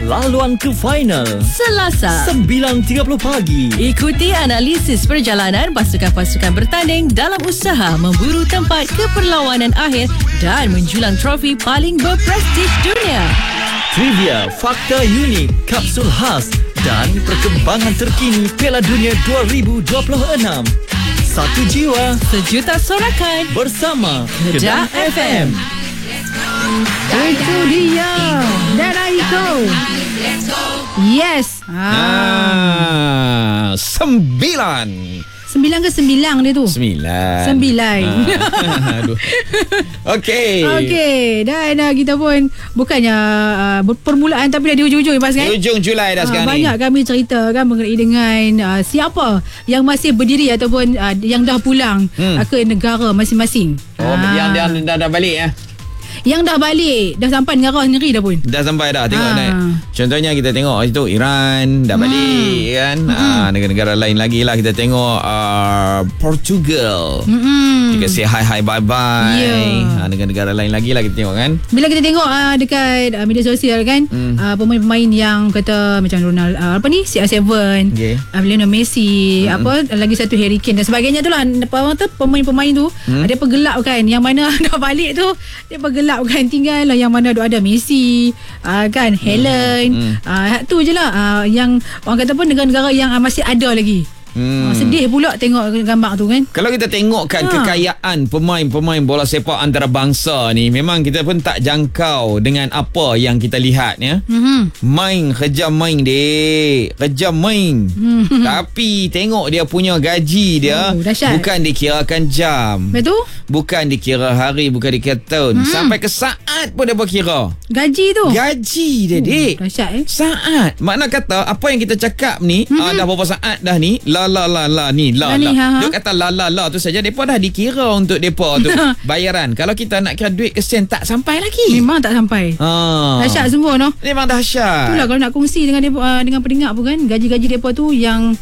laluan ke final Selasa 9.30 pagi. Ikuti analisis perjalanan pasukan-pasukan bertanding dalam usaha memburu tempat ke perlawanan akhir dan menjulang trofi paling berprestij dunia. Trivia, fakta unik, kapsul khas dan perkembangan terkini Piala Dunia 2026. Satu jiwa, sejuta sorakan bersama Kedah FM. Itu dia Dan Aiko. Yes. 9 9 ke 9 dia tu? 9. Aduh. Okey. Dan kita pun bukannya permulaan tapi dah di hujung-hujung pas kan? Hujung Julai dah sekarang banyak ni. kami cerita kan mengenai dengan siapa yang masih berdiri ataupun yang dah pulang ke negara masing-masing. Yang dah balik ya. Yang dah balik, dah sampai negara sendiri dah pun. Dah sampai dah tengok dah. Contohnya kita tengok itu Iran dah balik kan. Negara-negara lain lagi lah kita tengok Portugal. Kita say hi bye bye. Negara-negara lain lagi lah kita tengok kan. Bila kita tengok dekat media sosial kan, pemain-pemain yang kata macam Ronald CR7, Lionel Messi, lagi satu Harry Kane dan sebagainya tu lah. Pemain-pemain tu dia pergelap kan. Yang mana dah balik tu dia pergelap kan, tinggal lah yang mana ada Messi kan, Helen, tu je lah yang orang kata pun negara-negara yang masih ada lagi. Sedih pula tengok gambar tu kan. Kalau kita tengokkan kekayaan pemain-pemain bola sepak antarabangsa ni, memang kita pun tak jangkau dengan apa yang kita lihat ya. Kejam main dek. Kejam main. Tapi tengok dia punya gaji dia, bukan dikirakan jam. Betul? Bukan dikira hari, bukan dikira tahun. Sampai ke saat pun dia berkira. Gaji tu. Gaji dia dek. Dahsyat Saat. Makna kata apa yang kita cakap ni dah berapa saat dah ni. Dia kata la tu saja depa dah dikira untuk depa tu bayaran. Kalau kita nak kira duit ke sen tak sampai lagi. Memang tak sampai. Dahsyat semua no. Memang dahsyat. Itulah kalau nak kongsi dengan depa, dengan pendengar pun kan, gaji-gaji depa tu yang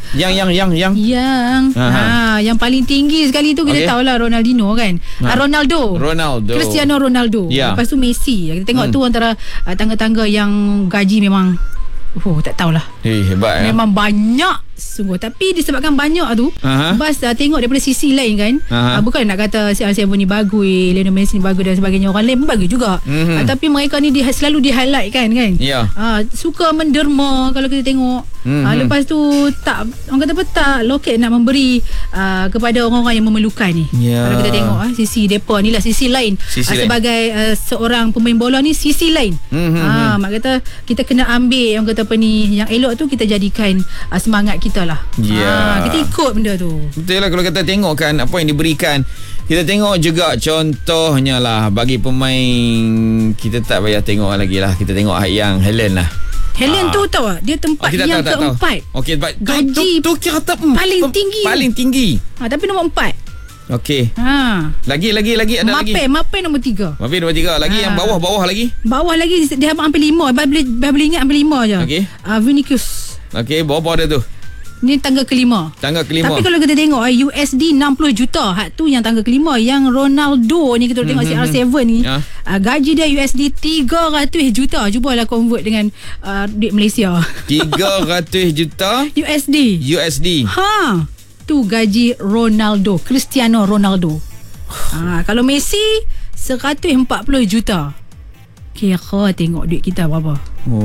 paling tinggi sekali tu kita tahulah Ronaldinho kan. Ronaldo. Cristiano Ronaldo. Lepas tu Messi. Kita tengok tu antara tangga-tangga yang gaji memang tak tahulah. Hebat memang banyak sungguh. Tapi disebabkan banyak tu, Bas tengok daripada sisi lain kan, bukan nak kata CR7 ni bagus, Lionel Messi ni bagus dan sebagainya, orang lain pun bagus juga. Tapi mereka ni selalu di-highlight kan. Suka menderma kalau kita tengok. Lepas tu tak, orang kata apa, tak loket nak memberi kepada orang-orang yang memerlukan ni. Kalau kita tengok sisi depa ni lah, sisi lain. Sebagai seorang pemain bola ni, sisi lain. Mak kata kita kena ambil yang kata apa ni, yang elok tu kita jadikan semangat kita lah. Kita ikut benda tu. Betul lah. Kalau kita tengok kan apa yang diberikan, kita tengok juga contohnya lah bagi pemain, kita tak payah tengok lagi lah. Kita tengok yang Helen lah. Helen tu tahu tak, dia tempat yang keempat. Okey, gaji tu kira paling tinggi. Paling tinggi. Tapi nombor 4. Okey. Lagi ada lagi. Mape nombor 3. Mape nombor 3. Lagi yang bawah lagi. Bawah lagi dia hampir 5. Boleh ingat hampir 5 je. Okey. Vinicius. Okey, bawah dia tu. Ni tangga kelima. Tapi kalau kita tengok USD 60 juta, tu yang tangga kelima. Yang Ronaldo ni kita tengok CR7 ni, gaji dia USD 300 juta. Cubalah convert dengan duit Malaysia. 300 juta USD. Tu gaji Ronaldo, Cristiano Ronaldo. Kalau Messi 140 juta. Kira tengok duit kita berapa.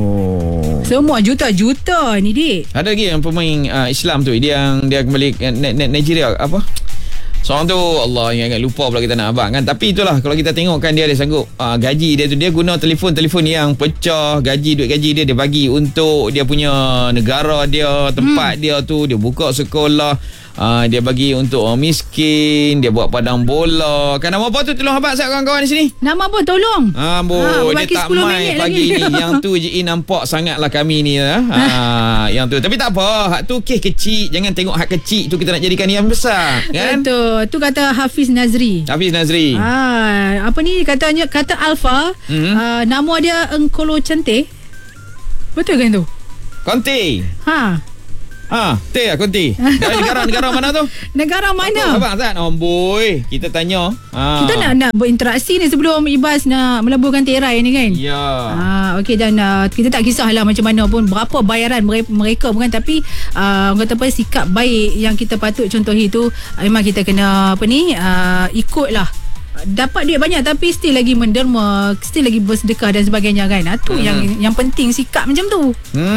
Semua juta-juta ni dik. Ada lagi yang pemain Islam tu, dia kembali Nigeria apa? Seorang tu Allah ingat lupa pula kita nak abang kan. Tapi itulah, kalau kita tengok kan, dia sanggup gaji dia tu, dia guna telefon yang pecah, duit gaji dia bagi untuk dia punya negara dia, tempat dia tu, dia buka sekolah, dia bagi untuk orang miskin, dia buat padang bola. Kan nama apa tu, tolong abang saya kawan-kawan di sini. Nama apa tolong? Dia tak main pagi ni. Yang tu je nampak sangatlah kami ni yang tu. Tapi tak apa, hak tu kes kecil, jangan tengok hak kecil tu kita nak jadikan yang besar kan. Betul. Tu kata Hafiz Nazri. Apa ni kata Alfa, nama dia Engkolo Cantik. Betul kan tu? Conte. Teh konti. Dari negara mana tu? Negara mana? Abang Zat. Boy, kita tanya. Kita nak berinteraksi ni sebelum Ibas nak meleburkan tirai ni kan. Ya. Okey, dan kita tak kisahlah macam mana pun berapa bayaran mereka bukan, tapi orang kata apa, sikap baik yang kita patut contohi tu memang kita kena ikutlah. Dapat duit banyak tapi still lagi menderma, still lagi bersedekah dan sebagainya kan. Tu yang penting, sikap macam tu.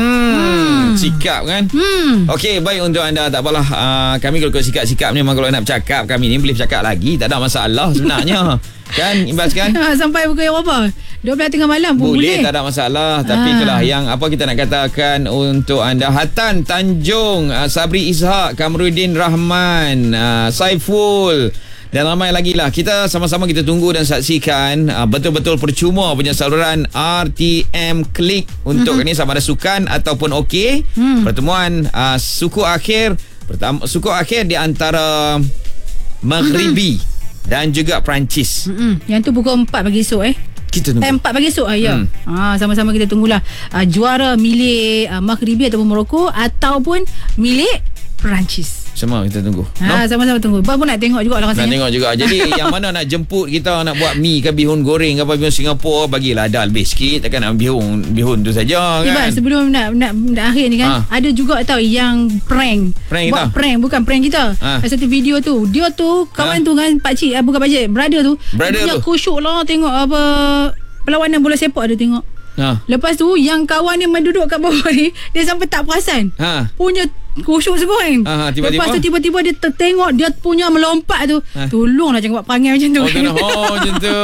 Sikap kan. Okey, baik untuk anda, tak apalah. Kami kalau sikap-sikap ni memang kalau nak bercakap, kami ni boleh bercakap lagi, tak ada masalah sebenarnya. Kan Ibas kan? Sampai pukul berapa? 12 tengah malam pun boleh. Tak ada masalah. Tapi itulah yang apa kita nak katakan untuk anda. Hatan Tanjung, Sabri Ishak, Kamruddin Rahman, Saiful dan ramai lagi lah. Kita sama-sama kita tunggu dan saksikan betul-betul percuma punya saluran RTM Klik untuk ni, sama ada sukan ataupun okey. Pertemuan suku akhir di antara Maghribi dan juga Perancis. Yang tu pukul 4 pagi esok kita tunggu. 4 pagi esok ya. Sama-sama kita tunggulah juara milik Maghribi ataupun Morocco ataupun milik Perancis. Semua kita tunggu. Sama-sama tunggu. Baru nak tengok juga lah rasanya. Nak tengok juga. Jadi yang mana nak jemput kita, nak buat mi ke bihun goreng ke apa, bihun Singapura, bagilah ada lebih sikit. Takkan nak bihun tu saja kan. Sebelum nak akhir ni kan, ada juga tau yang prank buat prank, bukan prank kita. Satu video tu, dia tu kawan tu kan, pakcik, bukan pakcik, brother tu, dia khusyuk lah tengok apa perlawanan bola sepak dia tengok. Lepas tu yang kawan dia duduk kat bawah ni, dia sampai tak perasan. Punya khusyuk semua kan. Lepas tu tiba-tiba dia tertengok, dia punya melompat tu. Tolonglah jangan buat perangai macam tu. Macam tu.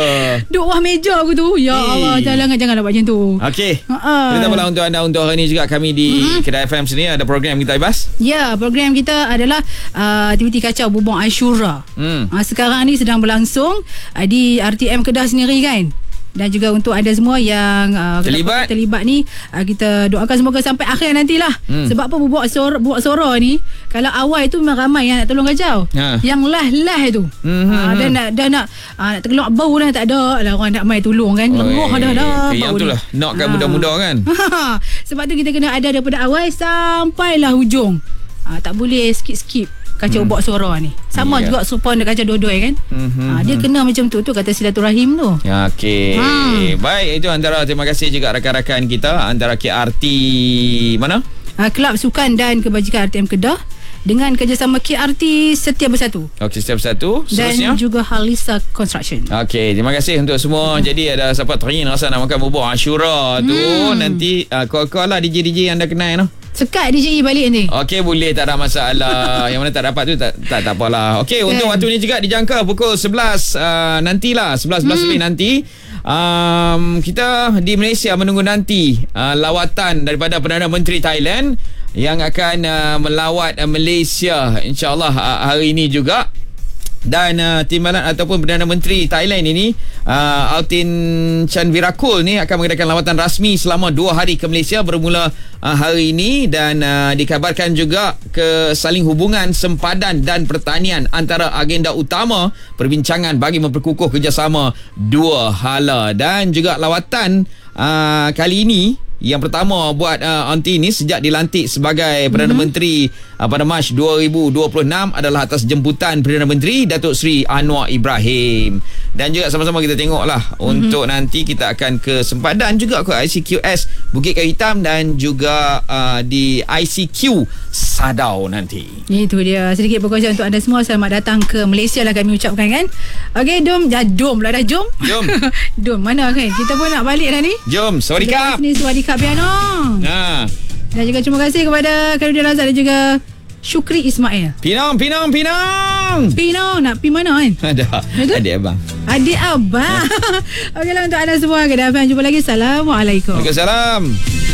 Duk bawah meja aku tu. Ya Allah, janganlah buat macam tu. Okey. Kita pula untuk anda, untuk hari ni juga kami di Kedah FM sini ada program kita, Ibas. Ya, program kita adalah aktiviti kacau bubong Ashura. Sekarang ni sedang berlangsung di RTM Kedah sendiri kan. Dan juga untuk anda semua yang terlibat ni, kita doakan semoga sampai akhir nantilah. Sebab apa, buat suara ni kalau awal tu memang ramai yang nak tolong kacau. Yang lah tu dah nak terkeluar bau dah, tak ada lah orang nak mai tolong kan. Lemah dah yang tu lah nak kan muda-muda kan. Sebab tu kita kena ada daripada awal sampailah hujung. Tak boleh skip kacau buat suara ni. Sama juga supaya nak kacau dua-dua kan. Dia kena macam tu kata silaturahim tu. Okey. Baik, itu antara, terima kasih juga rakan-rakan kita antara KRT mana? Kelab Sukan dan Kebajikan RTM Kedah dengan kerjasama KRT Setia Bersatu. Okey, Setia Bersatu. Dan juga Halisa Construction. Okey, terima kasih untuk semua. Jadi ada siapa teringin rasa nak makan bubur Ashura tu, nanti call lah DJ yang anda kenal Sekat DJI balik ni. Okey, boleh, tak ada masalah. Yang mana tak dapat tu tak apalah. Okey, untuk waktu ni juga dijangka pukul 11 nantilah 11 lebih nanti. Kita di Malaysia menunggu nanti lawatan daripada Perdana Menteri Thailand yang akan melawat Malaysia insya-Allah hari ini juga. Dan timbalan ataupun Perdana Menteri Thailand ini Altin Chanvirakul ni akan mengadakan lawatan rasmi selama 2 hari ke Malaysia bermula hari ini. Dan dikabarkan juga kesaling hubungan sempadan dan pertanian antara agenda utama perbincangan bagi memperkukuh kerjasama dua hala. Dan juga lawatan kali ini yang pertama buat Aunty ni sejak dilantik sebagai Perdana Menteri pada Mac 2026 adalah atas jemputan Perdana Menteri Datuk Seri Anwar Ibrahim. Dan juga sama-sama kita tengoklah untuk nanti kita akan ke sempadan juga ke ICQS Bukit Kayu Hitam dan juga di ICQ Sadau nanti. Itu dia sedikit perkongsian untuk anda semua. Selamat datang ke Malaysia lah kami ucapkan kan. Okey, Dom pula dah jom. Dom mana kan? Kita pun nak balik dah ni. Jom, sawadikap. Sini sawadikap Piano. Dan juga terima kasih kepada Karudin Razak dan juga Syukri Ismail. Pinang. Pinang nak pergi mana kan? Adik abang. Okeylah untuk anda semua. Kedah FM, jumpa lagi. Assalamualaikum. Waalaikumsalam.